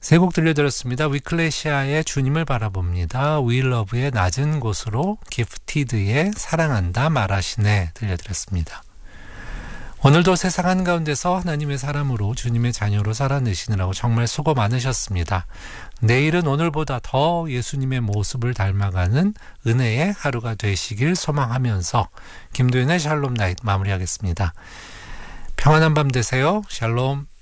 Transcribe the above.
세 곡 들려드렸습니다. 위클레시아의 주님을 바라봅니다. 윌러브의 낮은 곳으로, 기프티드의 사랑한다 말하시네 들려드렸습니다. 오늘도 세상 한가운데서 하나님의 사람으로 주님의 자녀로 살아내시느라고 정말 수고 많으셨습니다. 내일은 오늘보다 더 예수님의 모습을 닮아가는 은혜의 하루가 되시길 소망하면서 김도윤의 샬롬 나잇 마무리하겠습니다. 평안한 밤 되세요. 샬롬.